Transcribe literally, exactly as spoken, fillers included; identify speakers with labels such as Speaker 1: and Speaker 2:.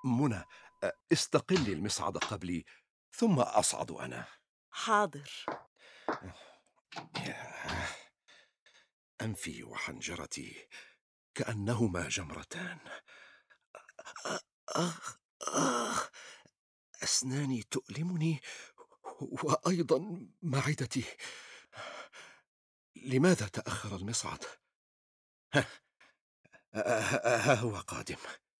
Speaker 1: منى، استقلي المصعد قبلي ثم أصعد أنا.
Speaker 2: حاضر.
Speaker 1: ياه، أنفي وحنجرتي كأنهما جمرتان. آخ آخ، أسناني تؤلمني وأيضا معدتي. لماذا تأخر المصعد؟ ها, ها هو قادم.